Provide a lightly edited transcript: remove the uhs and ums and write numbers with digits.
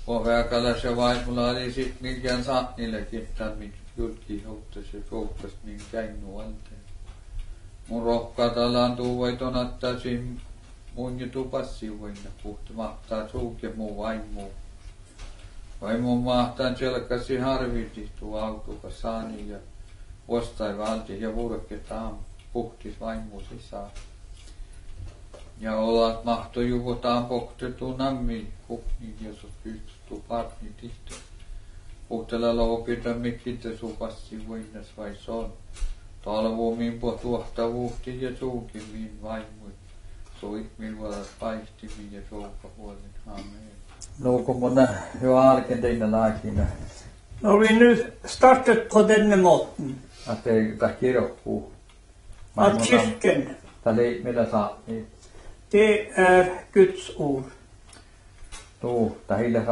Och väkällä se vaimolla oli sit minkään saatniillekin, että miksi julki houttas ja souttas niin käinnu anteen. Mun rohkaata laantuu voiton ottaisin mun ja tupassi voina puhti mahtaa suuk ja muu vaimuu. Vaimun mahtaan selkäsi harviti tuo autoka saani ja ostai valti ja vurketaan puhtis vaimu sisään. Ja olat mahto juvotaan pohtettu nammi kukni ja sut pystyttu partni tihto. Puhtela loopita mikkitte supassi voinas vai son. Talvuumin po tuohtavuuhti ja suukimiin vaimui. Soit minulla paistimin ja soukapuolin. Amen. No kun mun hyvä alken teillä laakina. No vi nu startat på denna måten. Att det kirjoittuu. Att kyrkan, Tällä millä saa niin. det är Guds ord. Tähillä